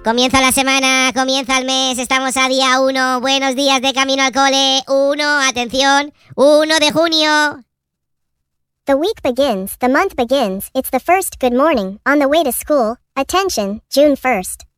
Comienza la semana, comienza el mes, estamos a día 1. Buenos días de camino al cole. 1, atención, 1 de junio. The week begins, the month begins, it's the first good morning, on the way to school, attention, June 1st.